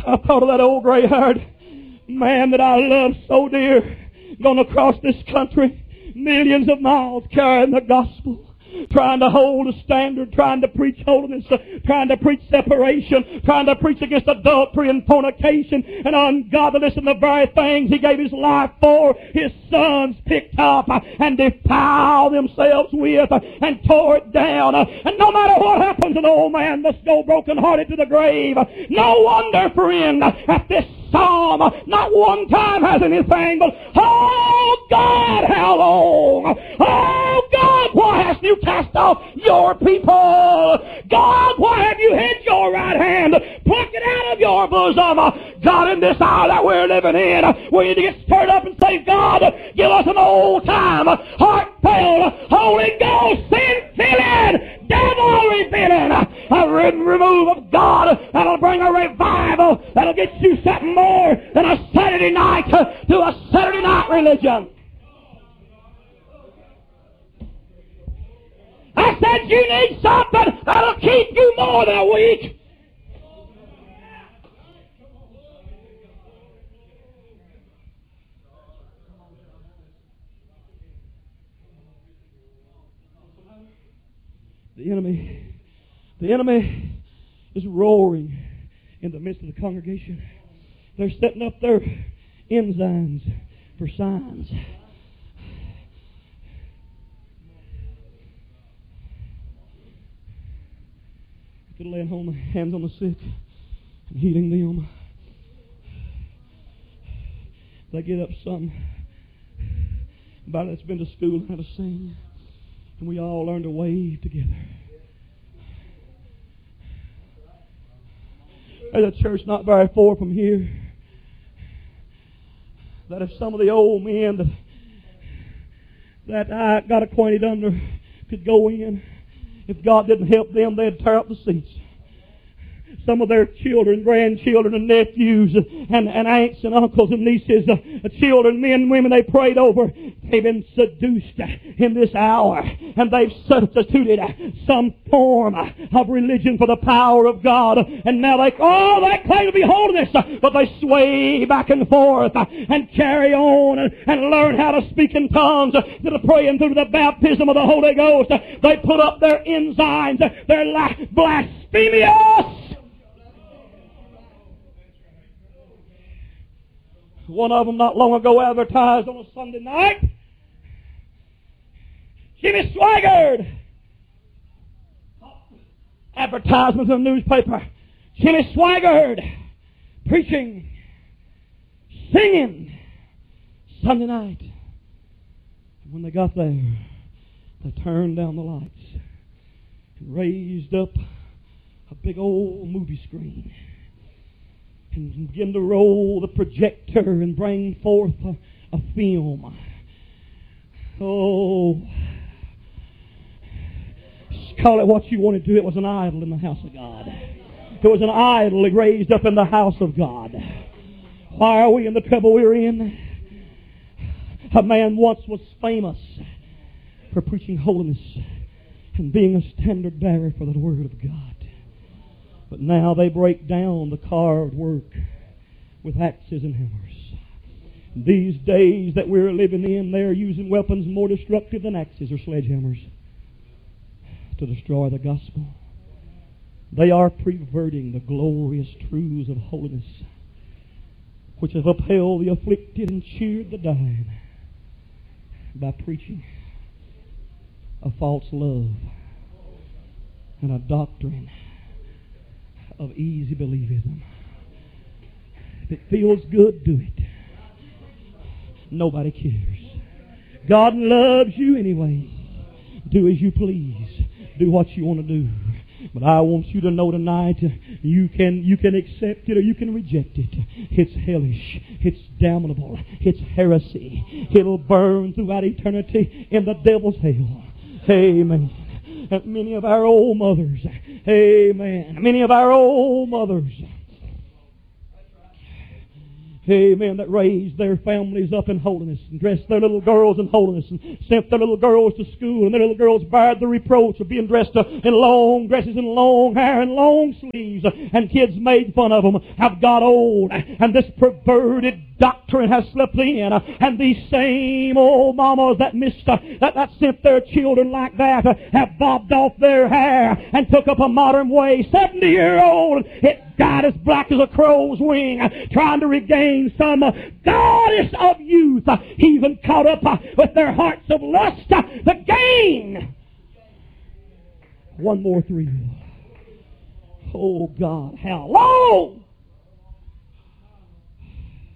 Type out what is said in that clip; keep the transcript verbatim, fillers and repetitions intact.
I thought of that old gray-haired man that I love so dear, going across this country, millions of miles carrying the gospel, trying to hold a standard, trying to preach holiness, uh, trying to preach separation, trying to preach against adultery and fornication and ungodliness, and the very things he gave his life for, his sons picked up uh, and defiled themselves with uh, and tore it down. Uh, and no matter what happens, an old man must go broken-hearted to the grave. Uh, no wonder, friend, uh, at this psalm, uh, not one time has anything but, oh God, how long? Oh God, why hast you cast off your people? God, why have you hid your right hand? Pluck it out of your bosom. God, in this hour that we're living in, we need to get stirred up and say, God, give us an old-time, heartfelt, Holy Ghost, sin-filling, devil-revealing, a remove of God that'll bring a revival that'll get you something more than a Saturday night to a Saturday night religion. I said you need something that'll keep you more than a week. The enemy, the enemy is roaring in the midst of the congregation. They're setting up their ensigns for signs. Could laying on the hands on the sick and healing them. They get up some everybody that's been to school how to sing, and we all learn to wave together. There's a church not very far from here that if some of the old men that, that I got acquainted under could go in, if God didn't help them, they'd tear up the seats. Some of their children, grandchildren, and nephews, and, and aunts and uncles and nieces, uh, children, men and women they prayed over, they've been seduced in this hour, and they've substituted some form of religion for the power of God. And now they, oh, they claim to be holiness, but they sway back and forth and carry on and, and learn how to speak in tongues, that are praying through the baptism of the Holy Ghost. They put up their ensigns, they're blasphemous. One of them not long ago advertised on a Sunday night, Jimmy Swaggart. Advertisements in the newspaper. Jimmy Swaggart preaching, singing Sunday night. When they got there, they turned down the lights and raised up a big old movie screen and begin to roll the projector and bring forth a, a film. Oh, call it what you want to do. It was an idol in the house of God. It was an idol raised up in the house of God. Why are we in the trouble we're in? A man once was famous for preaching holiness and being a standard bearer for the Word of God. But now they break down the carved work with axes and hammers. These days that we're living in, they're using weapons more destructive than axes or sledgehammers to destroy the gospel. They are perverting the glorious truths of holiness, which have upheld the afflicted and cheered the dying, by preaching a false love and a doctrine of easy believism. If it feels good, do it. Nobody cares. God loves you anyway. Do as you please. Do what you want to do. But I want you to know tonight, you can you can accept it or you can reject it. It's hellish. It's damnable. It's heresy. It'll burn throughout eternity in the devil's hell. Amen. And many of our old mothers, amen, many of our old mothers Amen, that raised their families up in holiness and dressed their little girls in holiness and sent their little girls to school, and their little girls bared the reproach of being dressed uh, in long dresses and long hair and long sleeves, uh, and kids made fun of them, have got old, and this perverted doctrine has slipped in, uh, and these same old mamas that missed, uh, that, that sent their children like that, uh, have bobbed off their hair and took up a modern way. seventy year old, it died as black as a crow's wing, uh, trying to regain some uh, goddess of youth, uh, even caught up uh, with their hearts of lust, uh, the gain. One more thrill. Oh God, how long